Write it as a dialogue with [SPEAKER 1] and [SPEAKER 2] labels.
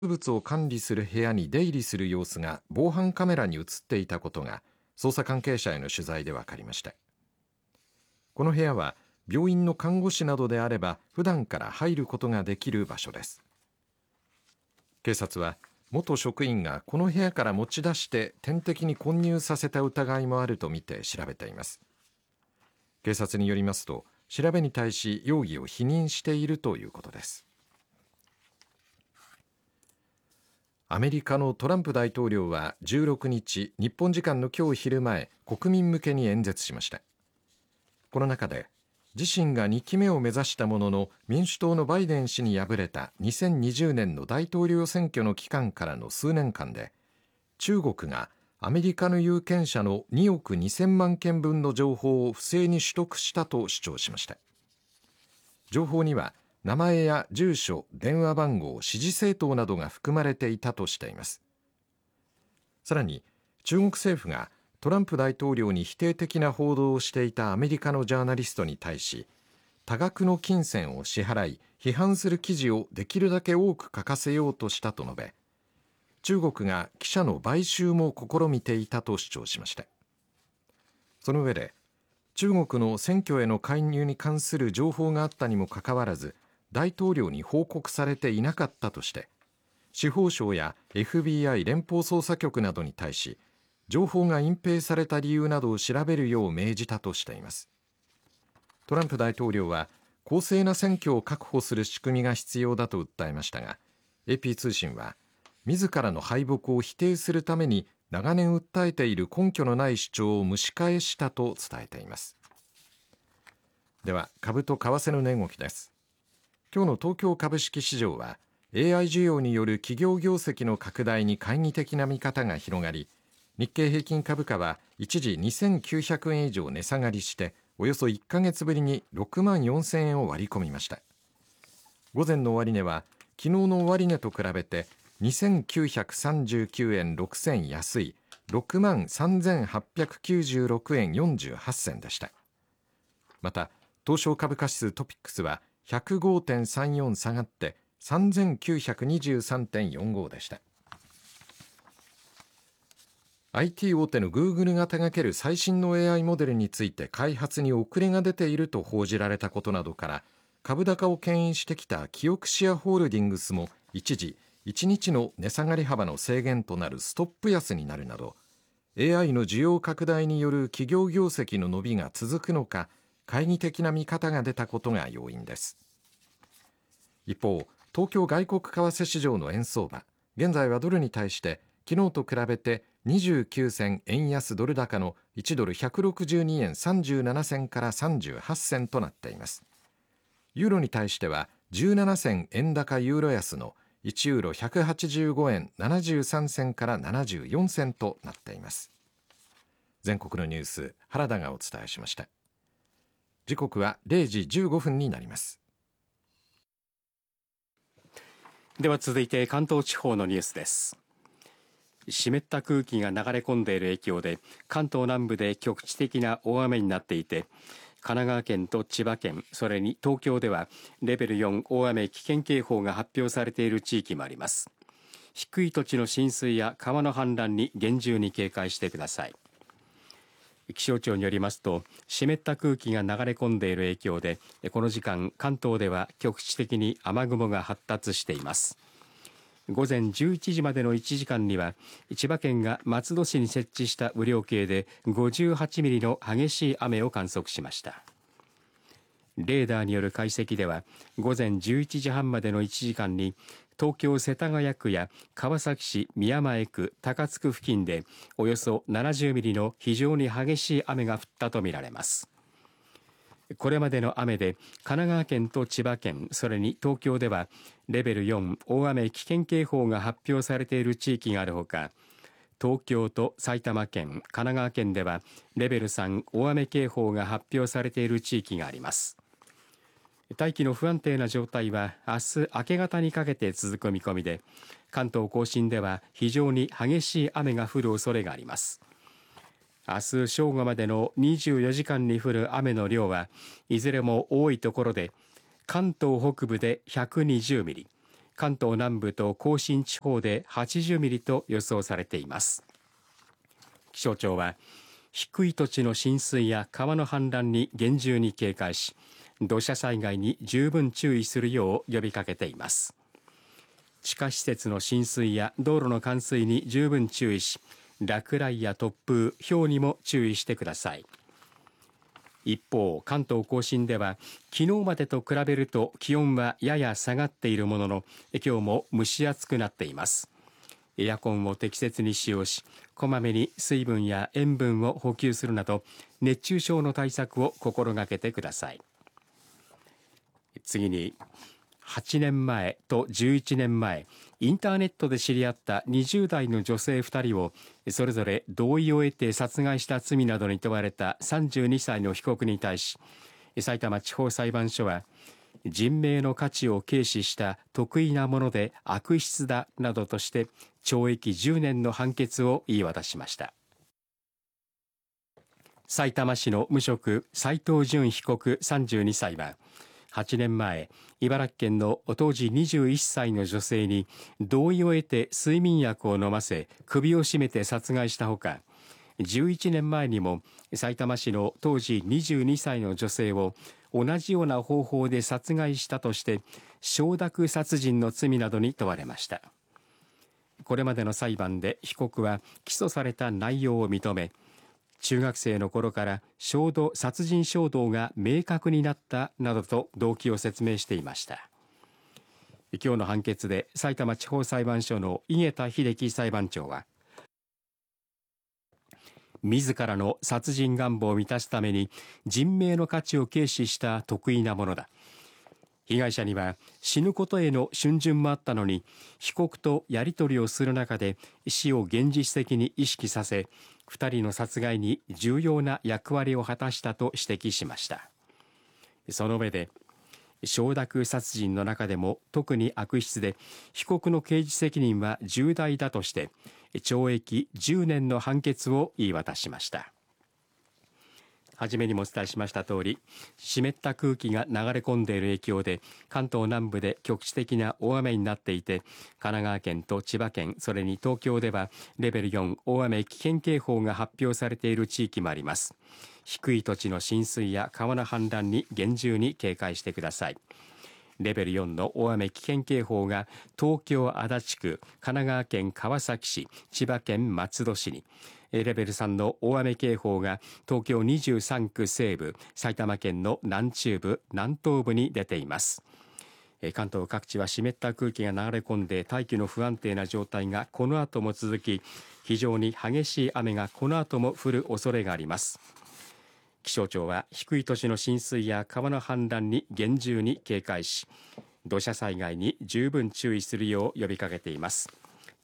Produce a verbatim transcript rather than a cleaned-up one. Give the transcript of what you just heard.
[SPEAKER 1] 物を管理する部屋に出入りする様子が防犯カメラに映っていたことが捜査関係者への取材で分かりました。この部屋は病院の看護師などであれば普段から入ることができる場所です。警察は元職員がこの部屋から持ち出して点滴に混入させた疑いもあるとみて調べています。警察によりますと、調べに対し容疑を否認しているということです。アメリカのトランプ大統領はじゅうろくにち、日本時間の今日昼前、国民向けに演説しました。この中で、自身がにきめを目指したものの民主党のバイデン氏に敗れたにせんにじゅうねんの大統領選挙の期間からの数年間で、中国がアメリカの有権者のにおくにせんまんけんぶんの情報を不正に取得したと主張しました。情報には名前や住所、電話番号、支持政党などが含まれていたとしています。さらに中国政府がトランプ大統領に否定的な報道をしていたアメリカのジャーナリストに対し、多額の金銭を支払い、批判する記事をできるだけ多く書かせようとしたと述べ、中国が記者の買収も試みていたと主張しました。その上で、中国の選挙への介入に関する情報があったにもかかわらず、大統領に報告されていなかったとして、司法省や エフビーアイ 連邦捜査局などに対し、情報が隠蔽された理由などを調べるよう命じたとしています。トランプ大統領は公正な選挙を確保する仕組みが必要だと訴えましたが、 エーピー 通信は自らの敗北を否定するために長年訴えている根拠のない主張を蒸し返したと伝えています。では株と為替の値動きです。今日の東京株式市場は エーアイ 需要による企業業績の拡大に懐疑的な見方が広がり、日経平均株価は一時にせんきゅうひゃくえん以上値下がりして、およそいっかげつぶりにろくまんよんせんえんを割り込みました。午前の終値は昨日の終値と比べてにせんきゅうひゃくさんじゅうきゅうえんろくせん安い ろくまんさんぜんはっぴゃくきゅうじゅうろくえんよんじゅうはっせんでした。また東証株価指数トピックスは ひゃくごてんさんよん 下がってさんぜんきゅうひゃくにじゅうさんてんよんご でした。アイティー 大手のグーグルが手掛ける最新の エーアイ モデルについて開発に遅れが出ていると報じられたことなどから株高を牽引してきたキオクシアホールディングスも一時いちにちの値下がり幅の制限となるストップ安になるなど エーアイ の需要拡大による企業業績の伸びが続くのか懐疑的な見方が出たことが要因です。一方、東京外国為替市場の円相場、現在はドルに対して昨日と比べてにじゅうきゅうせん円安ドル高のいちドルひゃくろくじゅうにえんさんじゅうななせんからさんじゅうはっせんとなっています。ユーロに対してはじゅうななせん円高ユーロ安のいちユーロひゃくはちじゅうごえんななじゅうさんせんからななじゅうよんせんとなっています。全国のニュース、原田がお伝えしました。時刻はれいじじゅうごふんになります。
[SPEAKER 2] では続いて関東地方のニュースです。湿った空気が流れ込んでいる影響で関東南部で局地的な大雨になっていて、神奈川県と千葉県、それに東京ではレベルよん大雨危険警報が発表されている地域もあります。低い土地の浸水や川の氾濫に厳重に警戒してください。気象庁によりますと、湿った空気が流れ込んでいる影響でこの時間関東では局地的に雨雲が発達しています。午前じゅういちじまでのいちじかんには千葉県が松戸市に設置した雨量計でごじゅうはちミリの激しい雨を観測しました。レーダーによる解析では午前じゅういちじはんまでのいちじかんに東京世田谷区や川崎市宮前区高津区付近でおよそななじゅうミリの非常に激しい雨が降ったとみられます。これまでの雨で神奈川県と千葉県、それに東京ではレベルよん大雨危険警報が発表されている地域があるほか、東京と埼玉県、神奈川県ではレベルさん大雨警報が発表されている地域があります。大気の不安定な状態は明日明け方にかけて続く見込みで、関東甲信では非常に激しい雨が降る恐れがあります。明日正午までのにじゅうよじかんに降る雨の量はいずれも多いところで関東北部でひゃくにじゅうミリ、 関東南部と甲信地方ではちじゅうミリと予想されています。気象庁は低い土地の浸水や川の氾濫に厳重に警戒し、土砂災害に十分注意するよう呼びかけています。地下施設の浸水や道路の冠水に十分注意し、落雷や突風、雹にも注意してください。一方、関東甲信では昨日までと比べると気温はやや下がっているものの、今日も蒸し暑くなっています。エアコンを適切に使用し、こまめに水分や塩分を補給するなど熱中症の対策を心がけてください。次に、はちねんまえとじゅういちねんまえ、インターネットで知り合ったにじゅう代の女性ふたりをそれぞれ同意を得て殺害した罪などに問われたさんじゅうにさいの被告に対し、さいたま地方裁判所は人命の価値を軽視した特異なもので悪質だなどとして懲役じゅうねんの判決を言い渡しました。さいたま市の無職斉藤淳被告さんじゅうにさいははちねんまえ、茨城県の当時にじゅういっさいの女性に同意を得て睡眠薬を飲ませ首を絞めて殺害したほか、じゅういちねんまえにもさいたま市の当時にじゅうにさいの女性を同じような方法で殺害したとして承諾殺人の罪などに問われました。これまでの裁判で被告は起訴された内容を認め、中学生の頃から衝動殺人衝動が明確になったなどと動機を説明していました。今日の判決でさいたま地方裁判所の井桁秀樹裁判長は、自らの殺人願望を満たすために人命の価値を軽視した特異なものだ。被害者には死ぬことへの逡巡もあったのに、被告とやり取りをする中で死を現実的に意識させ、ふたりの殺害に重要な役割を果たしたと指摘しました。その上で、承諾殺人の中でも特に悪質で被告の刑事責任は重大だとして懲役じゅうねんの判決を言い渡しました。はじめにもお伝えしました通り、湿った空気が流れ込んでいる影響で関東南部で局地的な大雨になっていて、神奈川県と千葉県、それに東京ではレベルよん大雨危険警報が発表されている地域もあります。低い土地の浸水や川の氾濫に厳重に警戒してください。レベルよんの大雨危険警報が東京足立区、神奈川県川崎市、千葉県松戸市に、レベルさんの大雨警報が東京にじゅうさん区西部、埼玉県の南中部、南東部に出ています。関東各地は湿った空気が流れ込んで大気の不安定な状態がこの後も続き、非常に激しい雨がこの後も降る恐れがあります。気象庁は低い土地の浸水や川の氾濫に厳重に警戒し、土砂災害に十分注意するよう呼びかけています。